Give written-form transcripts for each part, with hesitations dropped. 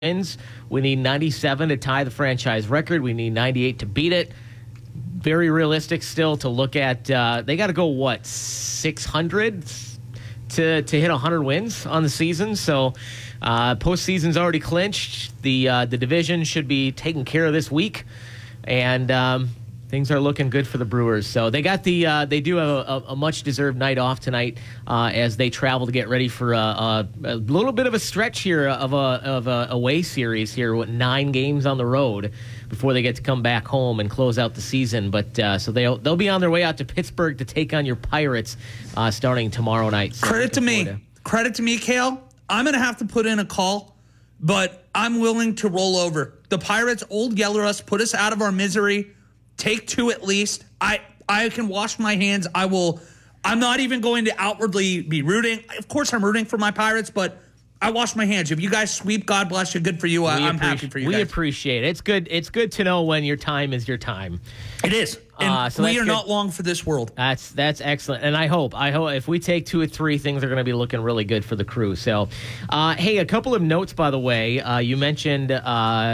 wins. We need 97 to tie the franchise record. We need 98 to beat it. Very realistic still to look at. They got to go, 600 to hit 100 wins on the season. So postseason's already clinched. The division should be taken care of this week. And things are looking good for the Brewers. So they got they do have a much-deserved night off tonight as they travel to get ready for a little bit of a stretch here of a away series here with 9 games on the road before they get to come back home and close out the season. But so they'll be on their way out to Pittsburgh to take on your Pirates starting tomorrow night. So Credit to me, Kale. I'm going to have to put in a call, but I'm willing to roll over. The Pirates old yeller us, put us out of our misery. Take 2 at least. I can wash my hands. I'm not even going to outwardly be rooting. Of course, I'm rooting for my Pirates, but I wash my hands. If you guys sweep, God bless you. Good for you. I'm happy for you guys. We appreciate it. It's good to know when your time is your time. It is. And so we are not long for this world. That's excellent. And I hope if we take 2 or 3, things are going to be looking really good for the Crew. So, hey, a couple of notes, by the way. You mentioned the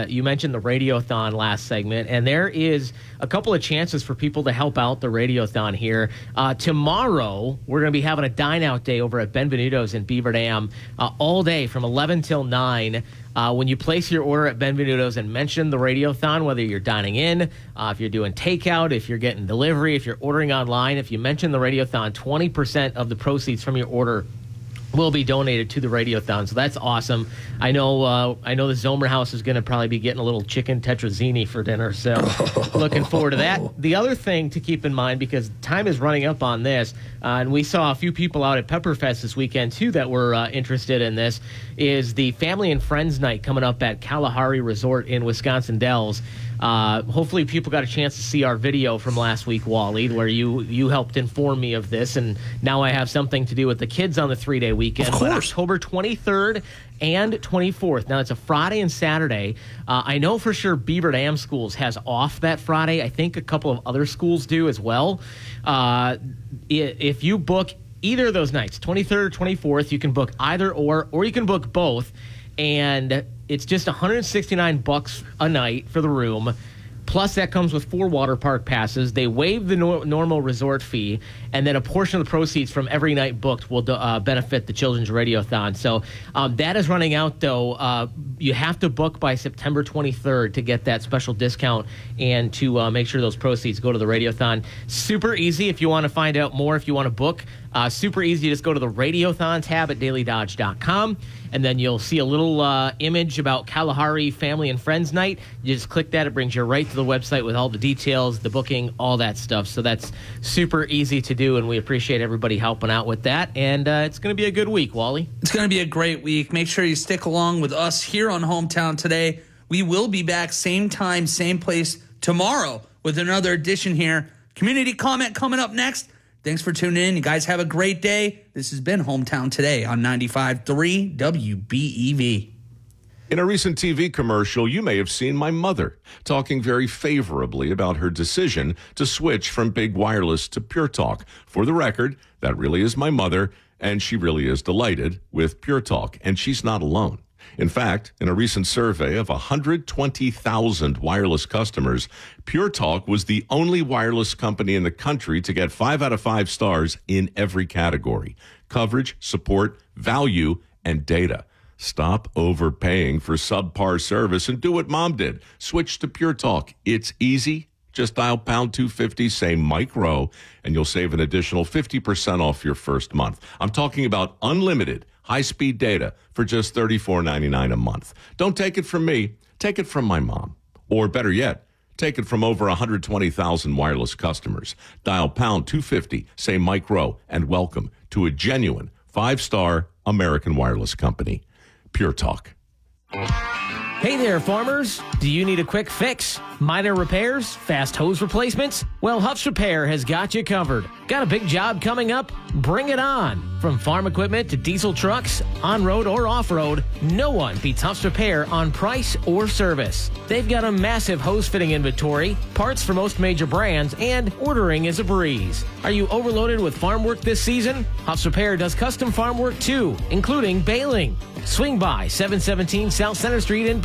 Radiothon last segment, and there is a couple of chances for people to help out the Radiothon here. Tomorrow, we're going to be having a dine-out day over at Benvenuto's in Beaver Dam all day from 11 till 9. When you place your order at Benvenuto's and mention the Radiothon, whether you're dining in, if you're doing takeout, if you're getting delivery, if you're ordering online, if you mention the Radiothon, 20% of the proceeds from your order will be donated to the Radiothon. So that's awesome. I know the Zomer house is going to probably be getting a little chicken tetrazzini for dinner, so looking forward to that. The other thing to keep in mind, because time is running up on this, and we saw a few people out at Pepperfest this weekend too that were interested in this, is the Family and Friends Night coming up at Kalahari Resort in Wisconsin Dells. Hopefully people got a chance to see our video from last week, Wally, where you helped inform me of this, and now I have something to do with the kids on the 3-day weekend. Of course. October 23rd and 24th. Now, it's a Friday and Saturday. I know for sure Beaver Dam Schools has off that Friday. I think a couple of other schools do as well. If you book either of those nights, 23rd or 24th, you can book either or you can book both. And it's just $169 a night for the room. Plus, that comes with 4 water park passes. They waive the normal resort fee, and then a portion of the proceeds from every night booked will benefit the Children's Radiothon. So that is running out, though. You have to book by September 23rd to get that special discount and to make sure those proceeds go to the Radiothon. Super easy if you want to find out more, if you want to book. Super easy. Just go to the Radiothon tab at dailydodge.com, and then you'll see a little image about Kalahari Family and Friends Night. You just click that. It brings you right to the website with all the details, the booking, all that stuff. So that's super easy to do, and we appreciate everybody helping out with that. And it's going to be a good week, Wally. It's going to be a great week. Make sure you stick along with us here on Hometown Today. We will be back same time, same place tomorrow with another edition here. Community comment coming up next. Thanks for tuning in. You guys have a great day. This has been Hometown Today on 95.3 WBEV. In a recent TV commercial, you may have seen my mother talking very favorably about her decision to switch from Big Wireless to Pure Talk. For the record, that really is my mother, and she really is delighted with Pure Talk, and she's not alone. In fact, in a recent survey of 120,000 wireless customers, Pure Talk was the only wireless company in the country to get 5 out of 5 stars in every category: coverage, support, value, and data. Stop overpaying for subpar service and do what Mom did. Switch to Pure Talk. It's easy. Just dial pound 250, say Mike Rowe, and you'll save an additional 50% off your first month. I'm talking about unlimited high-speed data for just $34.99 a month. Don't take it from me. Take it from my mom. Or better yet, take it from over 120,000 wireless customers. Dial pound 250, say Mike Rowe, and welcome to a genuine 5-star American wireless company. Pure Talk. Hey there, farmers. Do you need a quick fix? Minor repairs? Fast hose replacements? Well, Huff's Repair has got you covered. Got a big job coming up? Bring it on. From farm equipment to diesel trucks, on-road or off-road, no one beats Huff's Repair on price or service. They've got a massive hose fitting inventory, parts for most major brands, and ordering is a breeze. Are you overloaded with farm work this season? Huff's Repair does custom farm work too, including baling. Swing by 717 South Center Street in